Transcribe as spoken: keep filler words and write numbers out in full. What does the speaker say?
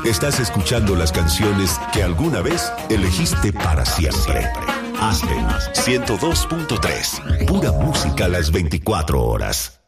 Estás escuchando las canciones que alguna vez elegiste para siempre. Aspen ciento dos punto tres. Pura música a las veinticuatro horas.